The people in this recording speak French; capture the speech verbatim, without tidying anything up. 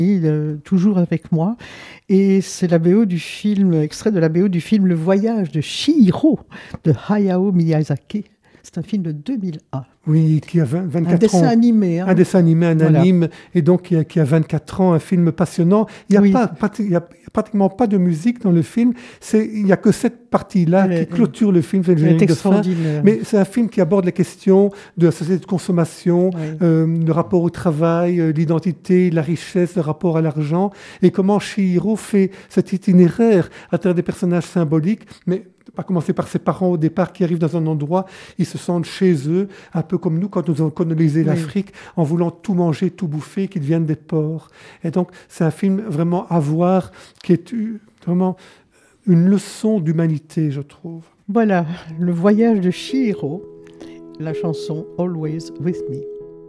Euh, toujours avec moi, et c'est la B O du film, extrait de la B O du film Le Voyage de Chihiro de Hayao Miyazaki. C'est un film de deux mille un. Oui, qui a vingt, vingt-quatre un dessin ans. animé. Hein. Un dessin animé, un Voilà. anime, et donc qui a, qui a vingt-quatre ans, un film passionnant. Il n'y a, Oui. pas, pas, il y a pratiquement pas de musique dans le film. C'est, il n'y a que cette partie-là Elle qui est- clôture le film, c'est le Elle est générique de fin. extraordinaire. Mais c'est un film qui aborde les questions de la société de consommation, Oui. euh, le rapport au travail, euh, l'identité, la richesse, le rapport à l'argent, et comment Chihiro fait cet itinéraire à travers des personnages symboliques, mais à commencer par ses parents au départ qui arrivent dans un endroit, ils se sentent chez eux, un peu comme nous quand nous avons colonisé Oui. l'Afrique, en voulant tout manger, tout bouffer, qu'ils deviennent des porcs. Et donc c'est un film vraiment à voir, qui est euh, vraiment une leçon d'humanité, je trouve. Voilà, Le Voyage de Chihiro, la chanson Always With Me.